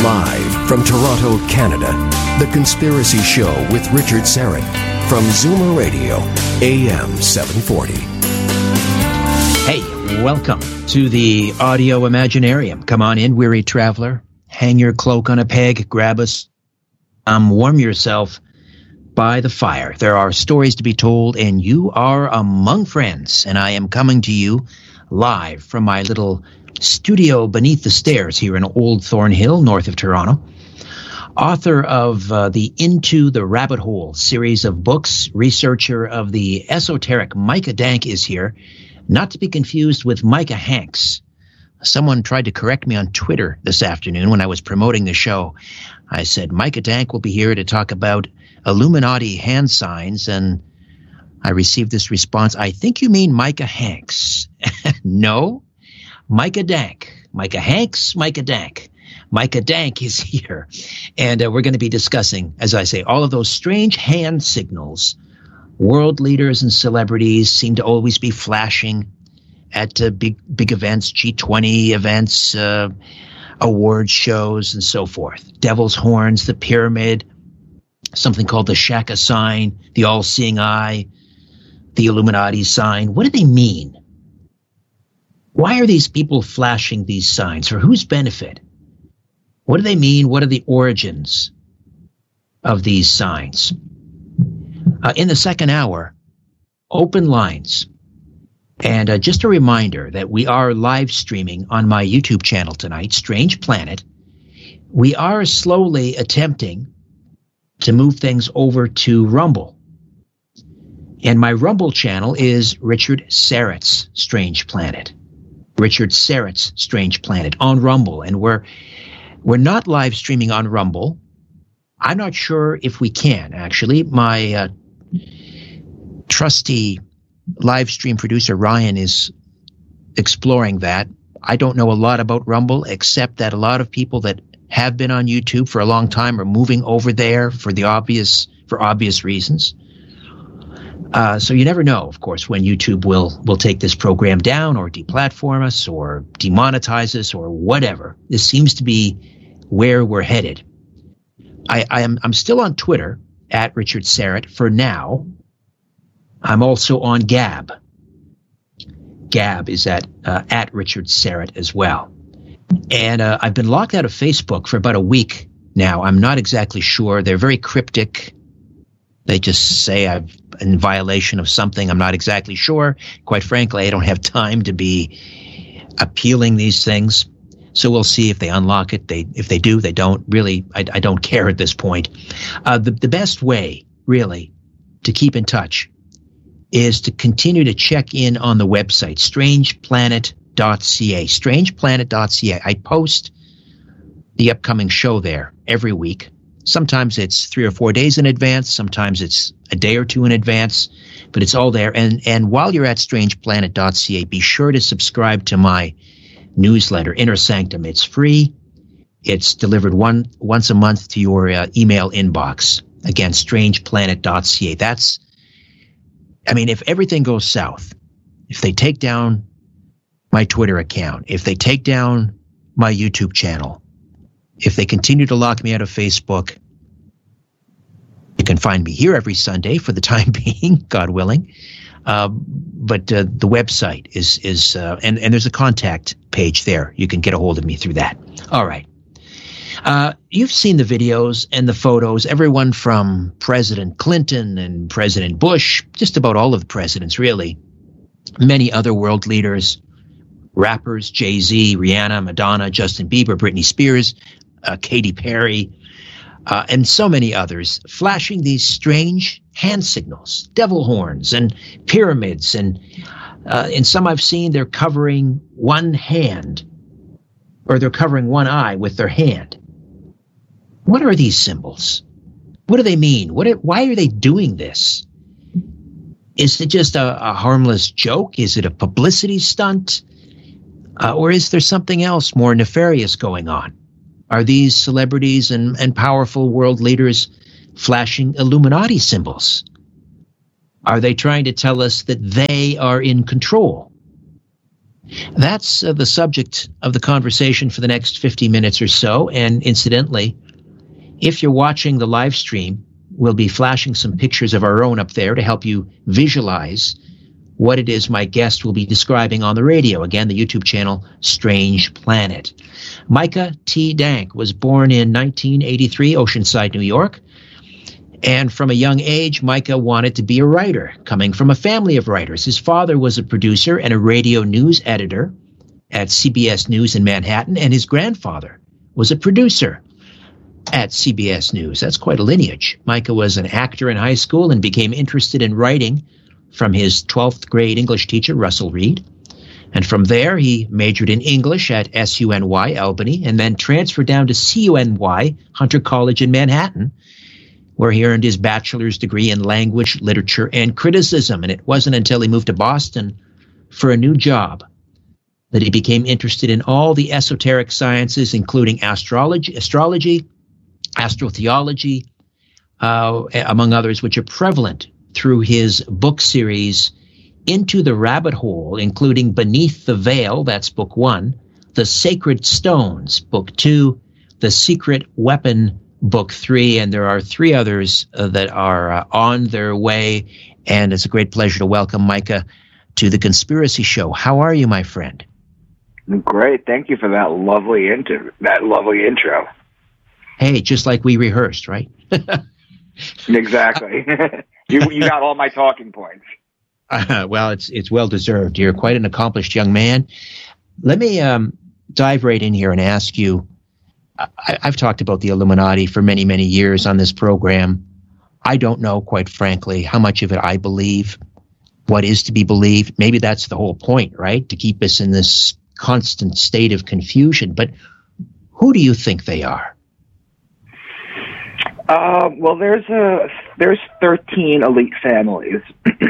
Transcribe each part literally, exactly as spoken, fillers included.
Live from Toronto, Canada, The Conspiracy Show with Richard Syrett from Zoomer Radio, A M seven forty. Hey, welcome to the Audio Imaginarium. Come on in, weary traveler. Hang your cloak on a peg, grab us, um, warm yourself by the fire. There are stories to be told, and you are among friends. And I am coming to you live from my little studio beneath the stairs here in Old Thornhill, north of Toronto. Author of uh, the Into the Rabbit Hole series of books, researcher of the esoteric Micah Dank is here, not to be confused with Micah Hanks. Someone tried to correct me on Twitter this afternoon when I was promoting the show. I said, Micah Dank will be here to talk about Illuminati hand signs, and I received this response, I think you mean Micah Hanks. No, Micah Dank. Micah Hanks, Micah Dank. Micah Dank is here. And uh, we're going to be discussing, as I say, all of those strange hand signals. World leaders and celebrities seem to always be flashing at uh, big big events, G twenty events, uh, award shows, and so forth. Devil's horns, the pyramid, something called the Shaka sign, the all-seeing eye, the Illuminati sign. What do they mean? Why are these people flashing these signs? For whose benefit? What do they mean? What are the origins of these signs? Uh, in the second hour, open lines. And uh, just a reminder that we are live streaming on my YouTube channel tonight, Strange Planet. We are slowly attempting to move things over to Rumble. And my Rumble channel is Richard Syrett's Strange Planet. Richard Syrett's Strange Planet on Rumble. And we're we're not live streaming on Rumble. I'm not sure if we can, actually. My uh, trusty live stream producer, Ryan, is exploring that. I don't know a lot about Rumble, except that a lot of people that have been on YouTube for a long time are moving over there for the obvious, for obvious reasons. Uh, so you never know, of course, when YouTube will will take this program down or deplatform us or demonetize us or whatever. This seems to be where we're headed. I, I am I'm still on Twitter at Richard Syrett for now. I'm also on Gab. Gab is at uh, at Richard Syrett as well. And uh, I've been locked out of Facebook for about a week now. I'm not exactly sure. They're very cryptic. They just say I'm in violation of something. I'm not exactly sure. Quite frankly, I don't have time to be appealing these things. So we'll see if they unlock it. They, if they do, they don't. Really, I, I don't care at this point. Uh, the, the best way, really, to keep in touch is to continue to check in on the website, strange planet dot c a. strange planet dot c a. I post the upcoming show there every week. Sometimes it's three or four days in advance. Sometimes it's a day or two in advance, but it's all there. And and while you're at strange planet dot c a, be sure to subscribe to my newsletter, Inner Sanctum. It's free. It's delivered one once a month to your uh, email inbox. Again, strange planet dot c a. That's, I mean, if everything goes south, if they take down my Twitter account, if they take down my YouTube channel, if they continue to lock me out of Facebook, you can find me here every Sunday for the time being, God willing. Uh, but uh, the website is, is uh, and, and there's a contact page there. You can get a hold of me through that. All right. Uh, you've seen the videos and the photos, everyone from President Clinton and President Bush, just about all of the presidents, really. Many other world leaders, rappers, Jay-Z, Rihanna, Madonna, Justin Bieber, Britney Spears, uh, Katy Perry, uh, and so many others, flashing these strange hand signals, devil horns and pyramids. And uh, in some I've seen, they're covering one hand, or they're covering one eye with their hand. What are these symbols? What do they mean? What? Are, why are they doing this? Is it just a, a harmless joke? Is it a publicity stunt? Uh, or is there something else more nefarious going on? Are these celebrities and, and powerful world leaders flashing Illuminati symbols? Are they trying to tell us that they are in control? That's uh, the subject of the conversation for the next fifty minutes or so. And incidentally, if you're watching the live stream, we'll be flashing some pictures of our own up there to help you visualize what it is my guest will be describing on the radio. Again, the YouTube channel, Strange Planet. Micah T. Dank was born in nineteen eighty-three, Oceanside, New York. And from a young age, Micah wanted to be a writer, coming from a family of writers. His father was a producer and a radio news editor at C B S News in Manhattan, and his grandfather was a producer at C B S News. That's quite a lineage. Micah was an actor in high school and became interested in writing from his twelfth grade English teacher, Russell Reed. And from there, he majored in English at S U N Y Albany and then transferred down to C U N Y Hunter College in Manhattan, where he earned his bachelor's degree in language, literature, and criticism. And it wasn't until he moved to Boston for a new job that he became interested in all the esoteric sciences, including astrology, astrology, astrotheology, uh, among others, which are prevalent through his book series, Into the Rabbit Hole, including Beneath the Veil, that's book one, The Sacred Stones, book two, The Secret Weapon, book three, and there are three others uh, that are uh, on their way. And it's a great pleasure to welcome Micah to The Conspiracy Show. How are you, my friend? Great. Thank you for that lovely intro. That lovely intro. Hey, just like we rehearsed, right? Exactly. you you got all my talking points. Uh, well, it's it's well deserved. You're quite an accomplished young man. Let me um, dive right in here and ask you. I, I've talked about the Illuminati for many, many years on this program. I don't know, quite frankly, how much of it I believe, what is to be believed. Maybe that's the whole point, right? To keep us in this constant state of confusion. But who do you think they are? Uh, well, there's a there's thirteen elite families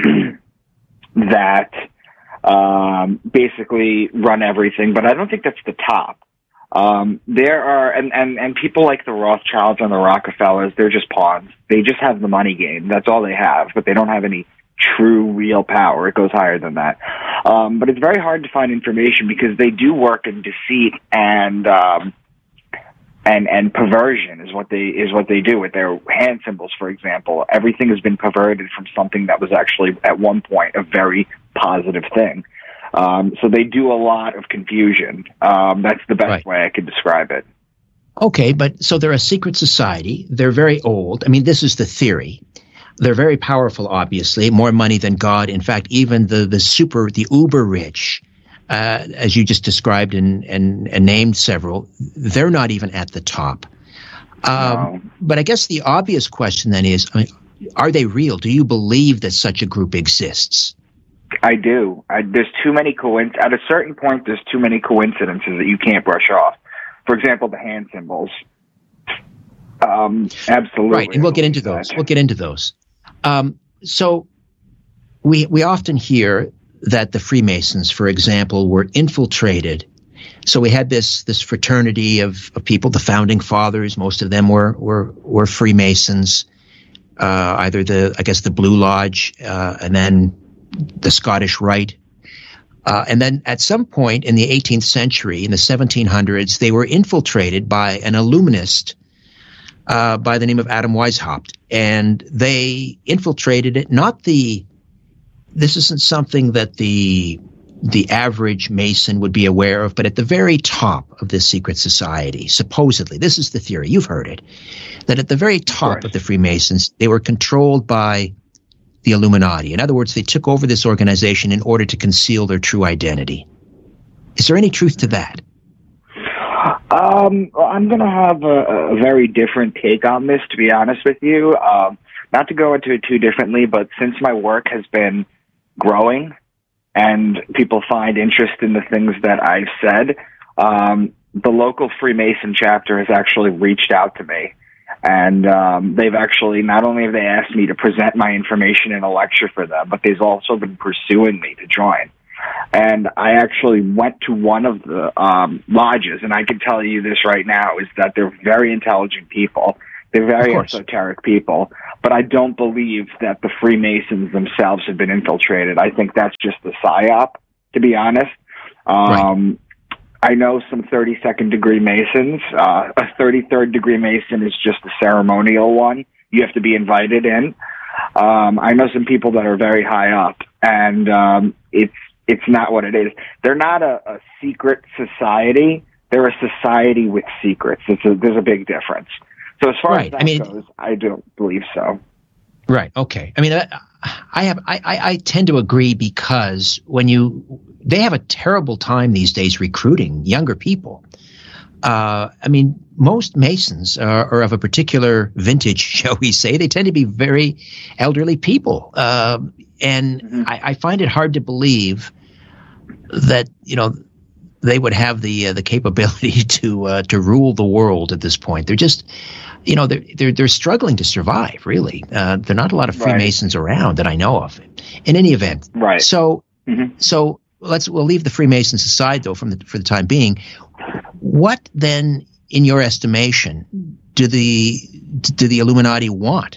that um, basically run everything, but I don't think that's the top. Um, there are, and, and, and people like the Rothschilds and the Rockefellers, they're just pawns. They just have the money game. That's all they have, but they don't have any true, real power. It goes higher than that. Um, but it's very hard to find information because they do work in deceit and, um, and, and perversion is what they, is what they do with their hand symbols, for example. Everything has been perverted from something that was actually at one point a very positive thing. Um, so they do a lot of confusion. Um, that's the best right. way I could describe it. Okay, but so they're a secret society. They're very old. I mean, this is the theory. They're very powerful, obviously, more money than God. In fact, even the, the super, the uber rich, uh, as you just described and, and, and named several, they're not even at the top. Um, no. But I guess the obvious question then is, I mean, are they real? Do you believe that such a group exists? I do. I, there's too many coinc- At a certain point, there's too many coincidences that you can't brush off. For example, the hand symbols. Um, absolutely. Right, and we'll get into those. We'll get into those. Um, so we we often hear that the Freemasons, for example, were infiltrated. So we had this this fraternity of, of people, the founding fathers. Most of them were were were Freemasons. Uh, either the I guess the Blue Lodge, uh, and then the Scottish Rite. Uh, and then at some point in the eighteenth century, in the seventeen hundreds, they were infiltrated by an Illuminist uh, by the name of Adam Weishaupt. And they infiltrated it, not the, this isn't something that the the average Mason would be aware of, but at the very top of this secret society, supposedly, this is the theory, you've heard it, that at the very top of, of the Freemasons, they were controlled by the Illuminati. In other words, they took over this organization in order to conceal their true identity. Is there any truth to that? Um, well, I'm going to have a, a very different take on this, to be honest with you. Um, not to go into it too differently, but since my work has been growing and people find interest in the things that I've said, um, the local Freemason chapter has actually reached out to me. And um, they've actually, not only have they asked me to present my information in a lecture for them, but they've also been pursuing me to join. And I actually went to one of the um, lodges, and I can tell you this right now, is that they're very intelligent people. They're very esoteric people. But I don't believe that the Freemasons themselves have been infiltrated. I think that's just a psyop, to be honest. Um, right. I know some thirty-second degree Masons. Uh, a thirty-third degree Mason is just a ceremonial one. You have to be invited in. Um, I know some people that are very high up, and um, it's it's not what it is. They're not a, a secret society. They're a society with secrets. It's a, there's a big difference. So as far right. as that I mean, goes, I don't believe so. Right. Okay. I mean, I, I have I, I tend to agree, because when you they have a terrible time these days recruiting younger people. Uh, I mean, most Masons are, are of a particular vintage, shall we say. They tend to be very elderly people, uh, and mm-hmm. I, I find it hard to believe that you know they would have the uh, the capability to uh, to rule the world at this point. They're just, you know, they're they're, they're struggling to survive. Really, uh, there are not a lot of Freemasons right. around that I know of. In any event, right? So, mm-hmm. so let's we'll leave the Freemasons aside, though, from the for the time being. What then, in your estimation, do the do the Illuminati want?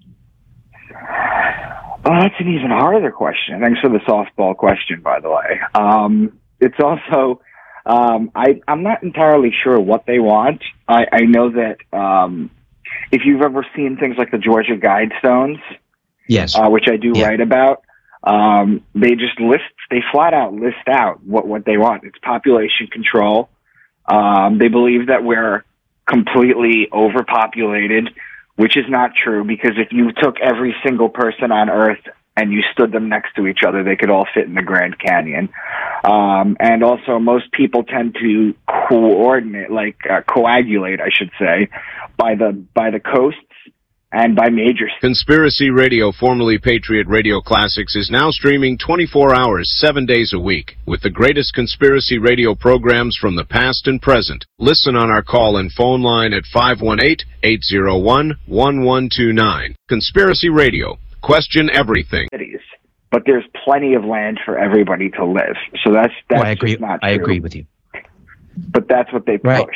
Oh, that's an even harder question. Thanks for the softball question, by the way. Um, it's also, um, I, I'm not entirely sure what they want. I, I know that um, if you've ever seen things like the Georgia Guidestones, yes, uh, which I do yeah. write about, um, they just list, they flat out list out what, what they want. It's population control. Um, they believe that we're completely overpopulated, which is not true, because if you took every single person on Earth and you stood them next to each other, they could all fit in the Grand Canyon. Um, and also, most people tend to coordinate, like uh, coagulate, I should say, by the by the coasts and by major cities. Conspiracy Radio, formerly Patriot Radio Classics, is now streaming twenty-four hours, seven days a week, with the greatest conspiracy radio programs from the past and present. Listen on our call and phone line at five one eight, eight zero one, one one two nine. Conspiracy Radio. Question everything. But there's plenty of land for everybody to live. So that's, that's oh, I agree. just not true. I agree with you. But that's what they push. Right.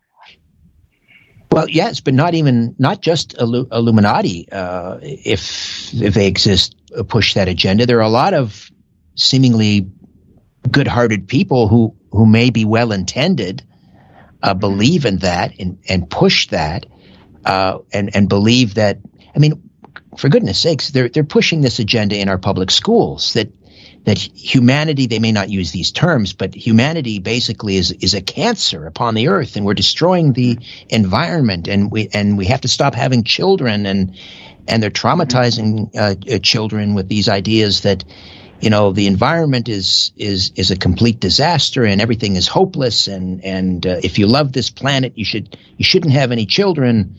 Well, yes, but not even not just Illu- Illuminati. Uh, if if they exist, uh, push that agenda. There are a lot of seemingly good-hearted people who who may be well intended, uh, believe in that and and push that, uh, and and believe that. I mean, for goodness sakes, they're they're pushing this agenda in our public schools that. That humanity, they may not use these terms, but humanity basically is is a cancer upon the earth, and we're destroying the environment, and we and we have to stop having children, and and they're traumatizing uh, children with these ideas that, you know, the environment is is is a complete disaster and everything is hopeless, and and uh, if you love this planet, you should you shouldn't have any children.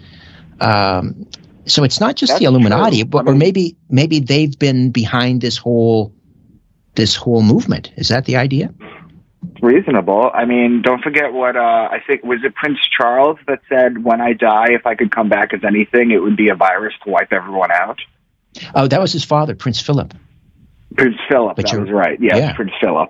Um, so it's not just That's the Illuminati, true. but I mean, or maybe maybe they've been behind this whole. This whole movement. Is that the idea? Reasonable. I mean, don't forget what, uh, I think, was it Prince Charles that said, when I die, if I could come back as anything, it would be a virus to wipe everyone out? Oh, that was his father, Prince Philip. Prince Philip, but that was right. Yes, yeah. Prince Philip.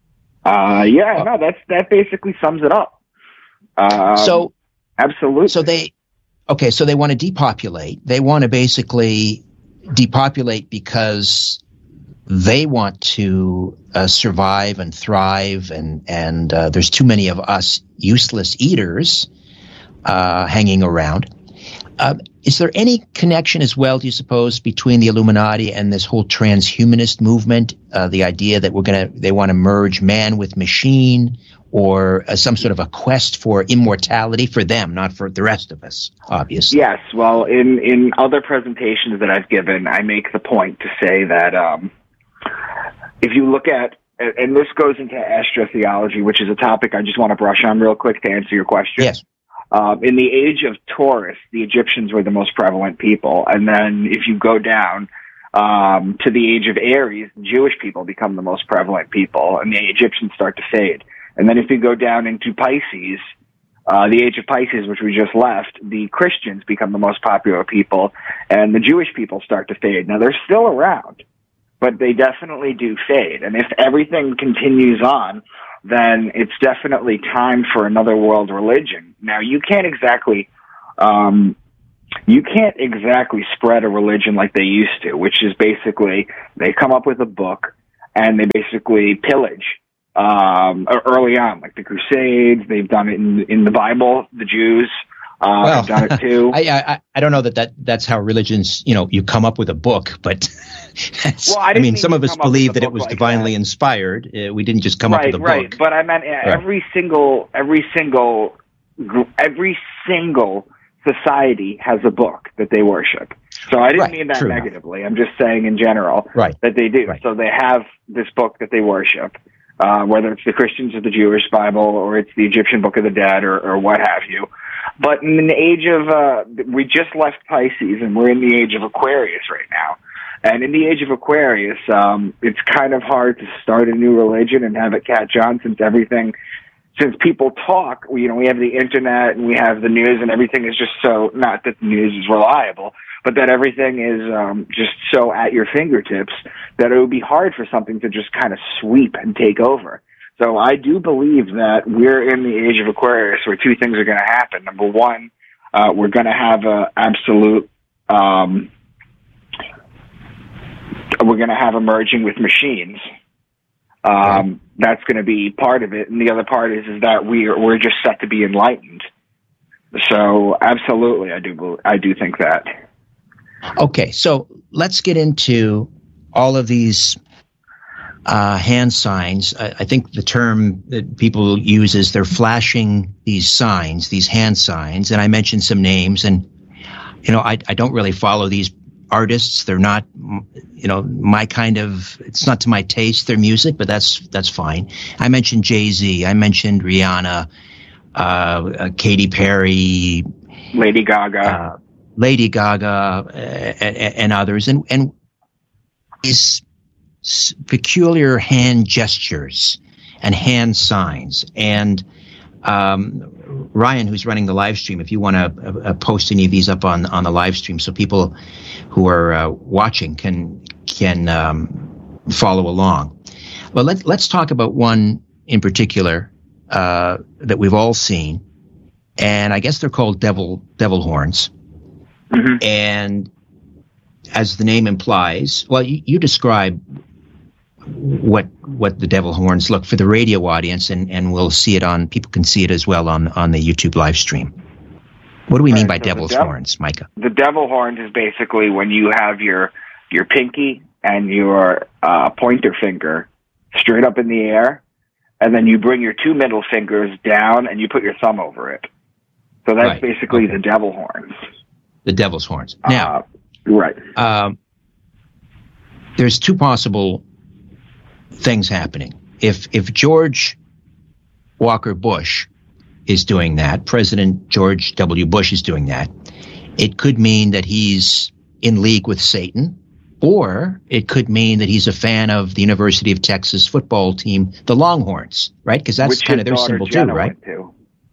Uh, yeah, oh. no, that's, that basically sums it up. Um, so, absolutely. So they, okay, so they want to depopulate. They want to basically depopulate because they want to uh, survive and thrive, and and uh, there's too many of us useless eaters uh, hanging around. Uh, is there any connection as well, do you suppose, between the Illuminati and this whole transhumanist movement? Uh, the idea that we're gonna they want to merge man with machine, or uh, some sort of a quest for immortality for them, not for the rest of us, obviously. Yes. Well, in in other presentations that I've given, I make the point to say that. Um, If you look at, and this goes into astrotheology, which is a topic I just want to brush on real quick to answer your question. Yes. Um, in the age of Taurus, the Egyptians were the most prevalent people. And then if you go down um, to the age of Aries, Jewish people become the most prevalent people, and the Egyptians start to fade. And then if you go down into Pisces, uh, the age of Pisces, which we just left, the Christians become the most popular people, and the Jewish people start to fade. Now, they're still around, but they definitely do fade. And if everything continues on, then it's definitely time for another world religion. Now, you can't exactly, um, you can't exactly spread a religion like they used to, which is basically they come up with a book and they basically pillage um, early on, like the Crusades. They've done it in, in the Bible. The Jews uh, well, have done it too. I, I I don't know that, that that's how religions, you know, you come up with a book, but well, I, I mean, mean some of us believe that it was like divinely that. inspired. Uh, we didn't just come right, up with a right. book. But I meant right. every single, every single, every single society has a book that they worship. So I didn't right. mean that True negatively. I'm just saying in general right. that they do. Right. So they have this book that they worship, uh, whether it's the Christians or the Jewish Bible, or it's the Egyptian Book of the Dead, or, or what have you. But in the age of, uh, we just left Pisces, and we're in the age of Aquarius right now. And in the age of Aquarius, um, it's kind of hard to start a new religion and have it catch on, since everything, since people talk, you know, we have the internet and we have the news, and everything is just so, not that the news is reliable, but that everything is um, just so at your fingertips that it would be hard for something to just kind of sweep and take over. So I do believe that we're in the age of Aquarius, where two things are going to happen. Number one, uh, we're going to have a absolute, um, we're going to have a merging with machines. Um, right. That's going to be part of it. And the other part is, is that we are, we're just set to be enlightened. So absolutely, I do, I do think that. Okay. So let's get into all of these uh, hand signs. I, I think the term that people use is they're flashing these signs, these hand signs. And I mentioned some names, and, you know, I, I don't really follow these artists. They're not, you know, my kind of, it's not to my taste, their music, but that's, that's fine. I mentioned Jay-Z. I mentioned Rihanna, uh, uh Katy Perry, Lady Gaga, uh, Lady Gaga, uh, and, and others. And, and these peculiar hand gestures and hand signs. And, um, Ryan, who's running the live stream, if you want to uh, post any of these up on, on the live stream, so people who are uh, watching can can um, follow along. Well, let's let's talk about one in particular uh, that we've all seen, and I guess they're called devil devil horns. Mm-hmm. And as the name implies, well, you, you describe what what the devil horns look for the radio audience, and, and we'll see it on, people can see it as well on, on the YouTube live stream. What do we right, mean by so devil's dev- horns, Micah? The devil horns is basically when you have your your pinky and your uh, pointer finger straight up in the air, and then you bring your two middle fingers down and you put your thumb over it. So that's right. basically okay. the devil horns. The devil's horns. Now, uh, right. Um, there's two possible things happening. If if George Walker Bush is doing that, President George W. Bush is doing that, it could mean that he's in league with Satan, or it could mean that he's a fan of the University of Texas football team, the Longhorns, right? Because that's kind of their symbol too, right? To.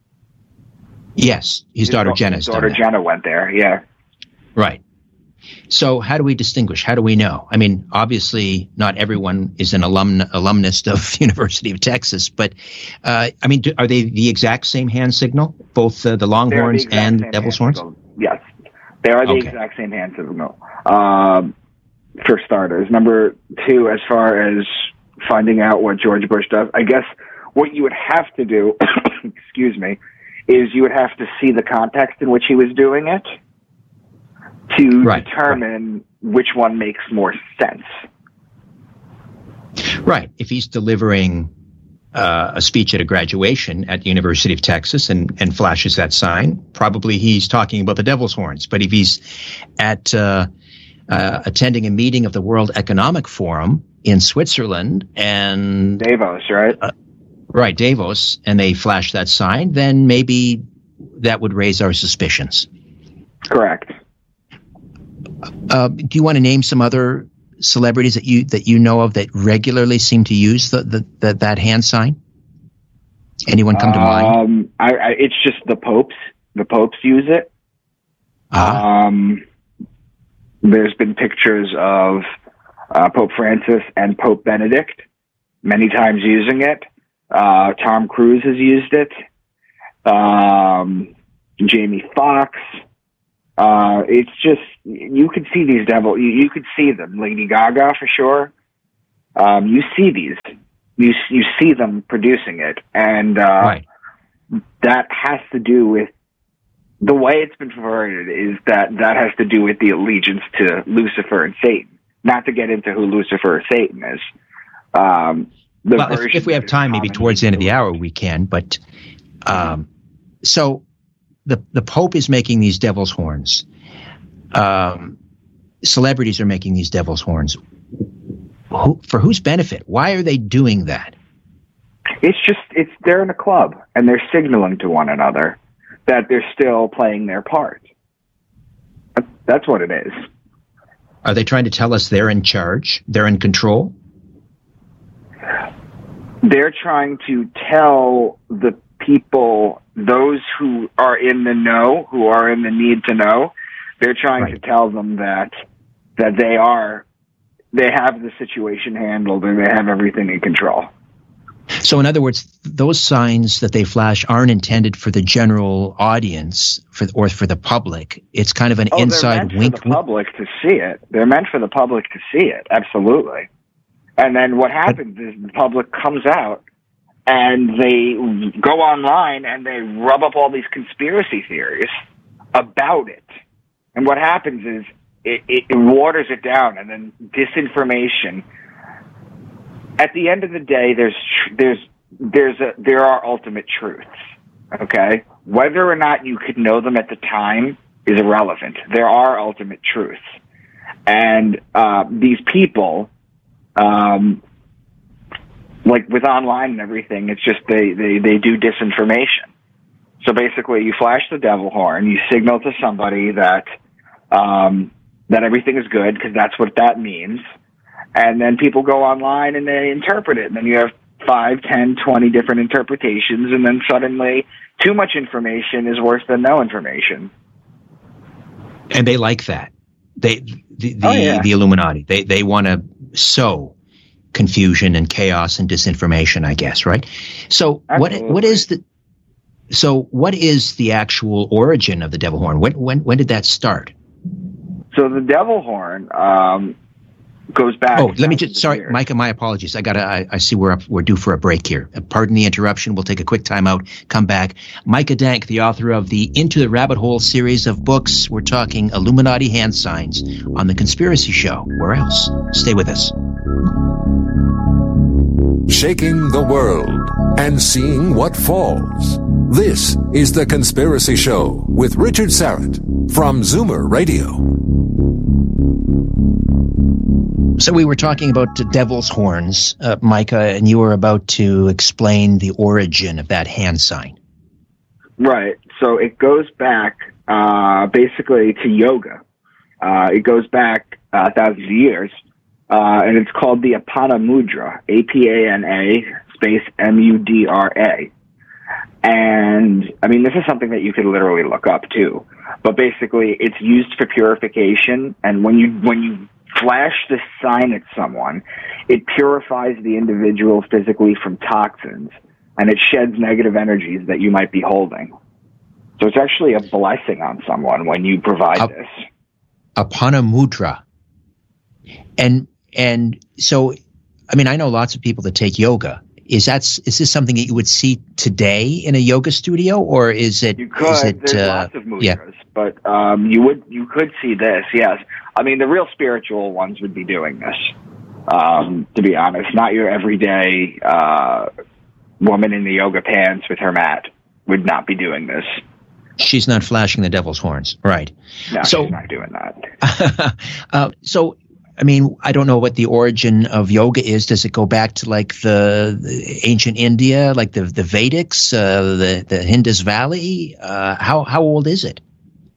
Yes, his, his daughter da- Jenna's his daughter done that. Jenna went there, yeah. Right. So how do we distinguish? How do we know? I mean, obviously, not everyone is an alum alumnus of the University of Texas, but uh, I mean, do, are they the exact same hand signal, both uh, the Longhorns the and the Devil's Horns? Signal. Yes, they are the okay. exact same hand signal. Um, for starters, number two, as far as finding out what George Bush does, I guess what you would have to do, excuse me, is you would have to see the context in which he was doing it to right, determine right. which one makes more sense. Right. If he's delivering uh, a speech at a graduation at the University of Texas and, and flashes that sign, probably he's talking about the devil's horns. But if he's at uh, uh, attending a meeting of the World Economic Forum in Switzerland and Davos, right? Uh, right, Davos, and they flash that sign, then maybe that would raise our suspicions. Correct. Uh, do you want to name some other celebrities that you that you know of that regularly seem to use the, the, the that hand sign? Anyone come to um, mind? I, I, it's just the popes. The popes use it. Uh-huh. Um, there's been pictures of uh, Pope Francis and Pope Benedict many times using it. Uh, Tom Cruise has used it. Um, Jamie Foxx. Uh, it's just, you could see these devil, you, you could see them. Lady Gaga, for sure. Um, you see these. you you see them producing it, and uh, right. that has to do with the way it's been perverted. Is that that has to do with the allegiance to Lucifer and Satan? Not to get into who Lucifer or Satan is. Um, the well, if, if we have time, maybe towards the end of the hour we can. But um, so the the Pope is making these devil's horns. Um, celebrities are making these devil's horns. Who, for whose benefit? Why are they doing that? It's just, it's, they're in a club and they're signaling to one another that they're still playing their part. That's what it is. Are they trying to tell us they're in charge? They're in control? They're trying to tell the people, those who are in the know, who are in the need to know, they're trying right. to tell them that, that they are, they have the situation handled and they have everything in control. So in other words, those signs that they flash aren't intended for the general audience for, or for the public. It's kind of an oh, inside they're meant wink. for the public to see it. They're meant for the public to see it. Absolutely. And then what happens is the public comes out and they go online and they rub up all these conspiracy theories about it. And what happens is it, it, it waters it down, and then disinformation. At the end of the day, there's there's there's a there are ultimate truths. Okay, whether or not you could know them at the time is irrelevant. There are ultimate truths, and uh, these people, um, like with online and everything, it's just they they they do disinformation. So basically, you flash the devil horn, you signal to somebody that um, that everything is good, because that's what that means. And then people go online and they interpret it. And then you have five, ten, twenty different interpretations. And then suddenly too much information is worse than no information. And they like that. They, the, the, oh, yeah. the Illuminati, they, they want to sow confusion and chaos and disinformation, I guess, right? So Absolutely. what, what is the, so what is the actual origin of the devil horn? When, when, when did that start? So the devil horn, um, goes back. Oh, let me just, sorry, years. Micah, my apologies. I gotta, I, I see we're up, we're due for a break here. Pardon the interruption. We'll take a quick time out, come back. Micah Dank, the author of the Into the Rabbit Hole series of books. We're talking Illuminati hand signs on The Conspiracy Show. Where else? Stay with us. Shaking the world and seeing what falls. This is The Conspiracy Show with Richard Syrett from Zoomer Radio. So we were talking about the devil's horns, uh, Micah, and you were about to explain the origin of that hand sign. Right. So it goes back uh, basically to yoga. Uh, it goes back uh, thousands of years, uh, and it's called the Apana Mudra, A P A N A space M U D R A. And, I mean, this is something that you could literally look up, too. But basically, it's used for purification, and when you when you flash this sign at someone, it purifies the individual physically from toxins, and it sheds negative energies that you might be holding. So it's actually a blessing on someone when you provide a, this. Apana Mudra. And and so, I mean, I know lots of people that take yoga. Is that is this something that you would see today in a yoga studio, or is it? You could. Is it, There's uh, lots of mudras, yeah. but um, you would you could see this. Yes, I mean the real spiritual ones would be doing this. Um, to be honest, not your everyday uh, woman in the yoga pants with her mat would not be doing this. She's not flashing the devil's horns, right? No, so, she's not doing that. uh, so. I mean, I don't know what the origin of yoga is. Does it go back to like the, the ancient India, like the the Vedics, uh, the the Indus Valley? Uh, how how old is it?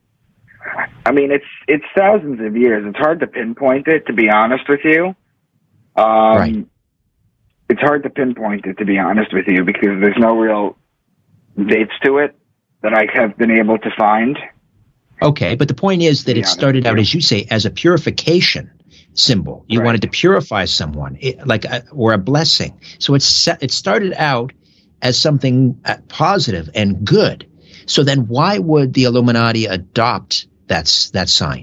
I mean, it's it's thousands of years. It's hard to pinpoint it, to be honest with you. Um, right. It's hard to pinpoint it, to be honest with you, because there's no real dates to it that I have been able to find. Okay, but the point is that it started out, as you say, as a purification symbol. You right. wanted to purify someone, it, like a, or a blessing. So it's it started out as something positive and good. So then, why would the Illuminati adopt that that sign?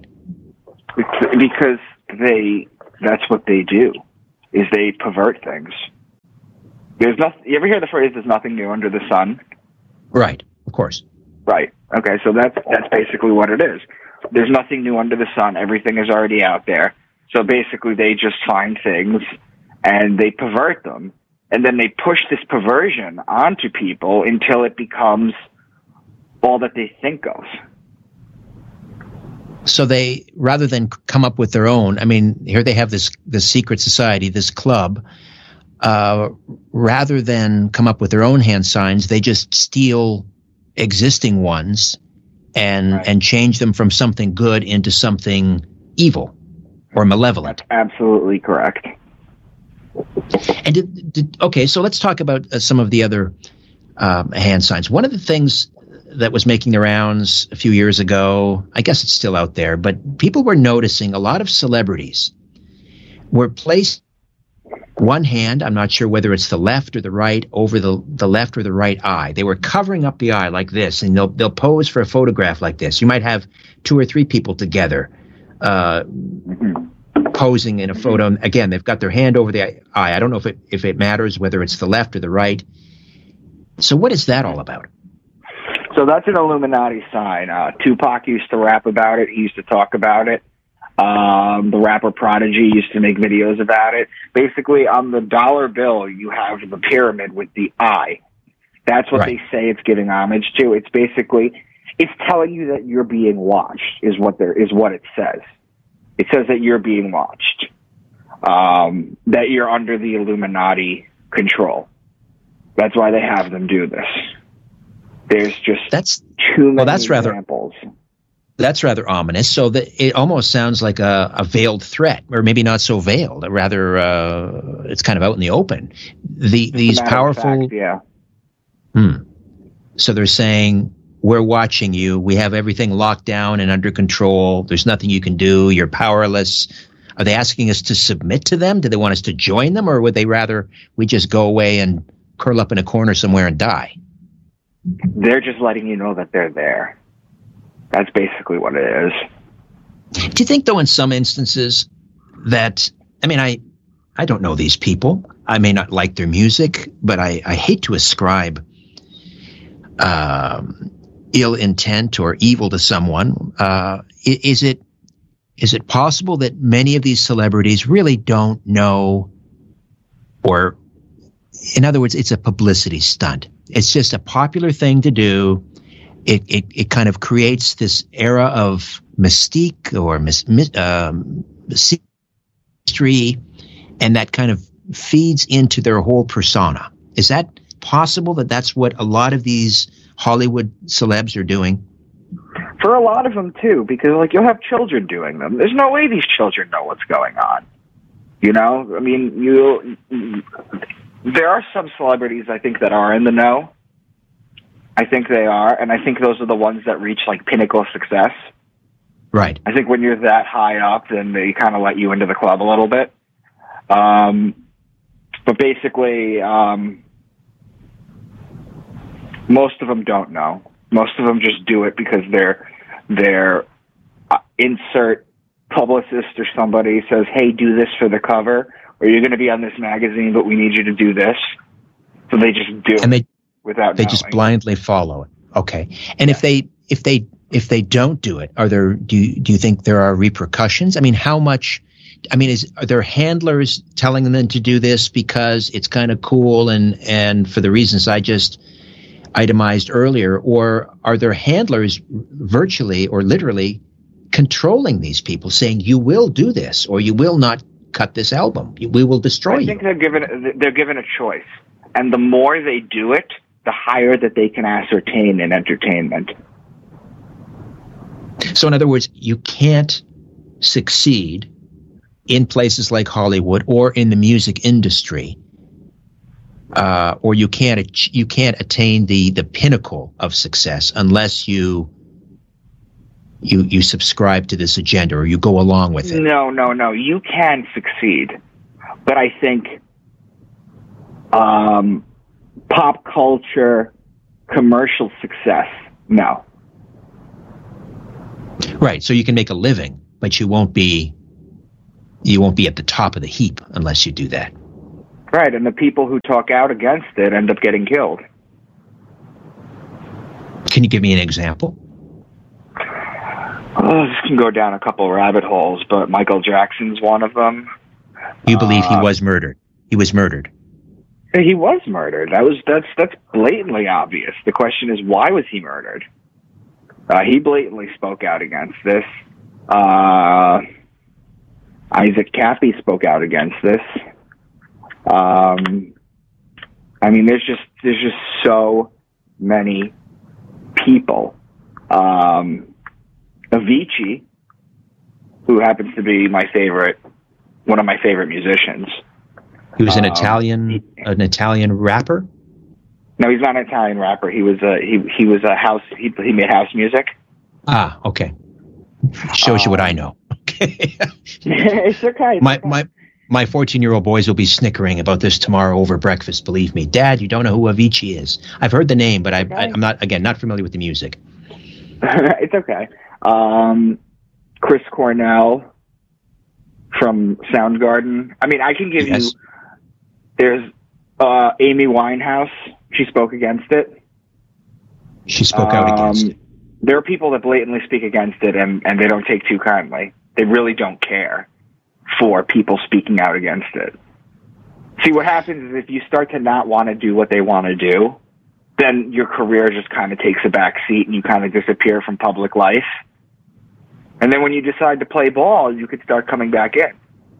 Because they that's what they do, is they pervert things. There's nothing. You ever hear the phrase "there's nothing new under the sun"? Right. Of course. Right. Okay. So that's that's basically what it is. There's nothing new under the sun. Everything is already out there. So basically, they just find things and they pervert them, and then they push this perversion onto people until it becomes all that they think of. So they, rather than come up with their own, I mean, here they have this this secret society, this club. Uh, rather than come up with their own hand signs, they just steal existing ones and right. and change them from something good into something evil or malevolent. That's absolutely correct. And did, did, okay, so let's talk about uh, some of the other um, hand signs. One of the things that was making the rounds a few years ago, I guess it's still out there, but people were noticing a lot of celebrities were placed one hand, I'm not sure whether it's the left or the right, over the, the left or the right eye. They were covering up the eye like this, and they'll they'll pose for a photograph like this. You might have two or three people together uh, posing in a photo. Again, they've got their hand over the eye. I don't know if it if it matters whether it's the left or the right. So what is that all about? So that's an Illuminati sign. Uh, Tupac used to rap about it. He used to talk about it. Um, the rapper Prodigy used to make videos about it. Basically, on the dollar bill, you have the pyramid with the eye. That's what right. they say it's giving homage to. It's basically, it's telling you that you're being watched, is what there is what it says. It says that you're being watched, um, that you're under the Illuminati control. That's why they have them do this. There's just that's, too many well, that's examples. Rather, that's rather ominous. So that it almost sounds like a, a veiled threat, or maybe not so veiled. Rather, uh, it's kind of out in the open. The these powerful, fact, yeah. Hmm. So they're saying, we're watching you. We have everything locked down and under control. There's nothing you can do. You're powerless. Are they asking us to submit to them? Do they want us to join them, or would they rather we just go away and curl up in a corner somewhere and die? They're just letting you know that they're there. That's basically what it is. Do you think, though, in some instances that, I mean, I I don't know these people. I may not like their music, but I, I hate to ascribe um, ill intent or evil to someone. Uh, is it is it possible that many of these celebrities really don't know, or, in other words, it's a publicity stunt? It's just a popular thing to do. It, it it kind of creates this era of mystique or mis, um, mystery, and that kind of feeds into their whole persona. Is that possible, that that's what a lot of these Hollywood celebs are doing? For a lot of them, too, because like you'll have children doing them. There's no way these children know what's going on. You know, I mean, you. There are some celebrities, I think, that are in the know. I think they are, and I think those are the ones that reach, like, pinnacle success. Right. I think when you're that high up, then they kind of let you into the club a little bit. Um, but basically, um, most of them don't know. Most of them just do it because they're, they're uh, insert publicist or somebody says, hey, do this for the cover, or you're going to be on this magazine, but we need you to do this. So they just do and it they, without They knowing. just blindly follow it. Okay. And Yeah. if they if they if they don't do it, are there do you, do you think there are repercussions? I mean, how much I mean, is are there handlers telling them to do this because it's kind of cool and and for the reasons I just itemized earlier, or are there handlers virtually or literally controlling these people, saying you will do this or you will not cut this album, we will destroy you? I think they're given they're given a choice, and the more they do it, the higher that they can ascertain in entertainment. So in other words, you can't succeed in places like Hollywood or in the music industry, uh, or you can't you can't attain the the pinnacle of success unless you you you subscribe to this agenda or you go along with it. No, no, no. You can succeed, but I think um, pop culture, commercial success, no. Right. So you can make a living, but you won't be you won't be at the top of the heap unless you do that. Right, and the people who talk out against it end up getting killed. Can you give me an example? Oh, this can go down a couple rabbit holes, but Michael Jackson's one of them. You believe he Uh, was murdered? He was murdered. He was murdered. That was that's that's blatantly obvious. The question is, why was he murdered? Uh, he blatantly spoke out against this. Uh, Isaac Cappy spoke out against this. Um, I mean, there's just there's just so many people. Um, Avicii, who happens to be my favorite, one of my favorite musicians. He was an um, Italian, he, an Italian rapper. No, he's not an Italian rapper. He was a he he was a house. He he made house music. Ah, okay. Shows you what I Um, know. Okay. It's okay. It's my okay. my my fourteen-year-old boys will be snickering about this tomorrow over breakfast. Believe me, Dad, you don't know who Avicii is. I've heard the name, but I, I I'm not again not familiar with the music. It's okay. Um, Chris Cornell from Soundgarden. I mean, I can give Yes. you. There's uh, Amy Winehouse. She spoke against it. She spoke out against Um, it. There are people that blatantly speak against it, and, and they don't take too kindly. They really don't care for people speaking out against it. See, what happens is if you start to not want to do what they want to do, then your career just kind of takes a back seat and you kind of disappear from public life. And then when you decide to play ball, you could start coming back in.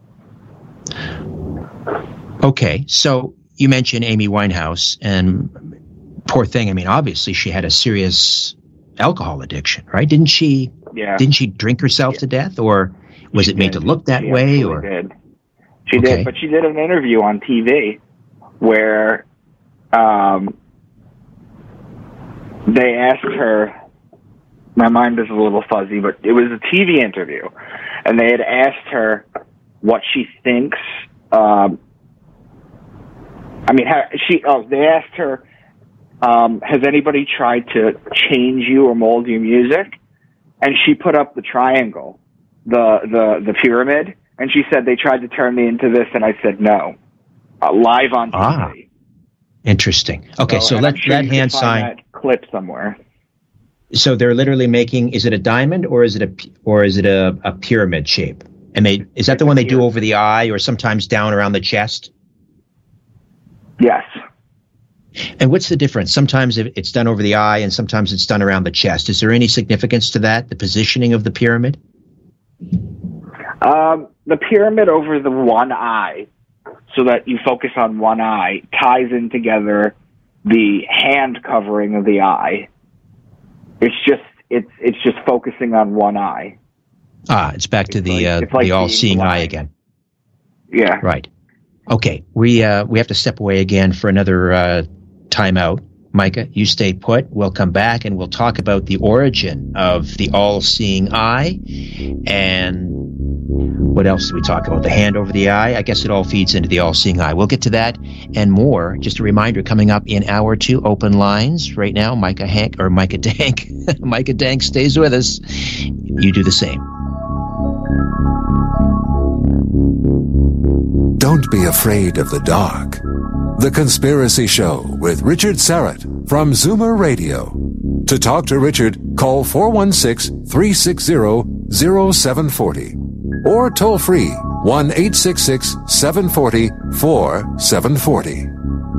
Okay, so you mentioned Amy Winehouse, and poor thing. I mean, obviously she had a serious alcohol addiction, right? Didn't she? Yeah. Didn't she drink herself Yeah. to death, or was She it made did. to look that She way? absolutely Or did. She Okay. did, but she did an interview on T V where um, they asked her. My mind is a little fuzzy, but it was a T V interview, and they had asked her what she thinks. Um, I mean, ha- she. Oh, they asked her, um, "Has anybody tried to change you or mold your music?" And she put up the triangle, the the the pyramid, and she said they tried to turn me into this, and I said no, uh, live on T V. Ah, interesting. Okay, so, and let I'm sure that you can hand find sign. that clip somewhere. So they're literally making. Is it a diamond or is it a p- or is it a, a pyramid shape? And they is that It's the a one they do pyramid. over the eye or sometimes down around the chest? Yes. And what's the difference? Sometimes it- it's done over the eye and sometimes it's done around the chest. Is there any significance to that? The positioning of the pyramid? Um, the pyramid over the one eye, so that you focus on one eye, ties in together the hand covering of the eye. It's just it's it's just focusing on one eye. Ah, it's back to It's the like- uh, it's like the all-seeing being eye blind. again. Yeah. Right. Okay. We uh, we have to step away again for another uh, timeout. Micah, you stay put. We'll come back and we'll talk about the origin of the all-seeing eye. And what else do we talk about? The hand over the eye? I guess it all feeds into the all-seeing eye. We'll get to that and more. Just a reminder, coming up in hour two, open lines. Right now, Micah Hank, or Micah Dank. Micah Dank stays with us. You do the same. Don't be afraid of the dark. The Conspiracy Show with Richard Serrett from Zoomer Radio. To talk to Richard, call four one six, three six zero, zero seven four zero or toll free one eight six six, seven four zero, four seven four zero.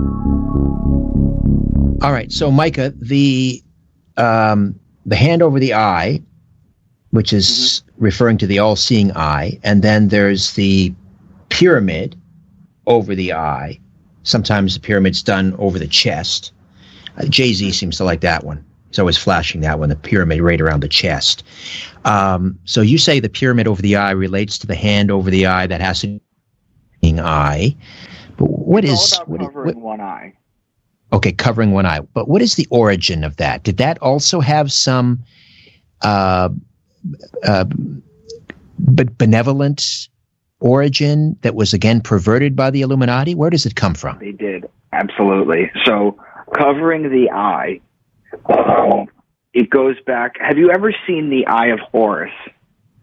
All right. So, Micah, the um, the hand over the eye, which is mm-hmm. referring to the all-seeing eye, and then there's the pyramid over the eye. Sometimes the pyramid's done over the chest. Uh, Jay-Z seems to like that one. He's always flashing that one, the pyramid right around the chest. Um, so you say the pyramid over the eye relates to the hand over the eye that has to be an eye. But what it's is... all about what, covering what, one eye. Okay, covering one eye. But what is the origin of that? Did that also have some uh, uh, be- benevolent origin that was, again, perverted by the Illuminati? Where does it come from? They did, absolutely. So covering the eye, um, it goes back. Have you ever seen the Eye of Horus?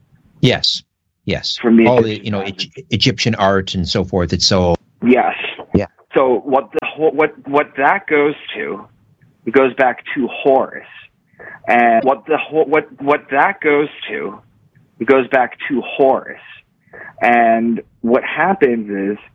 Yes, yes. From the all the you know e- Egyptian art and so forth. It's so yes. Yeah. So what the what what that goes to, it goes back to Horus, and what the what what that goes to, it goes back to Horus, and what happens is